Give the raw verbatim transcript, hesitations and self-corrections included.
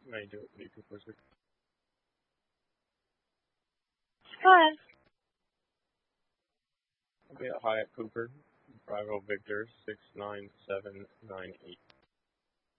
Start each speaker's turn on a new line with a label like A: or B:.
A: I do need to push it.
B: Go ahead.
A: Okay, Hyatt Cooper, Bravo Victor, six nine seven nine eight.